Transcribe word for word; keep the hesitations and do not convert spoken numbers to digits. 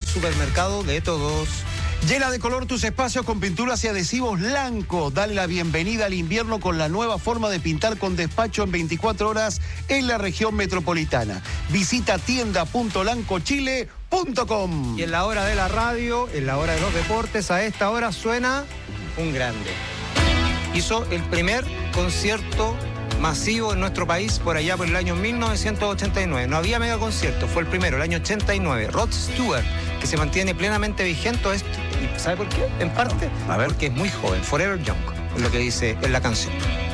supermercado de todos. Llena de color tus espacios con pinturas y adhesivos Lanco. Dale la bienvenida al invierno con la nueva forma de pintar con despacho en veinticuatro horas en la región metropolitana. Visita tienda punto lanco chile punto com. Y en la hora de la radio, en la hora de los deportes, a esta hora suena un grande. Hizo el primer concierto masivo en nuestro país por allá por el año mil novecientos ochenta y nueve. No había mega concierto, fue el primero, el año ochenta y nueve. Rod Stewart, que se mantiene plenamente vigente. ¿Y sabe por qué? En parte, a ver. Porque es muy joven, forever young, es lo que dice en la canción.